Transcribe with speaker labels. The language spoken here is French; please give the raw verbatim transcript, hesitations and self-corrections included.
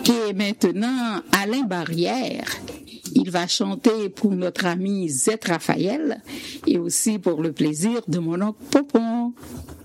Speaker 1: Et maintenant, Alain Barrière, il va chanter pour notre ami Zette Raphaël et aussi pour le plaisir de mon oncle Popon.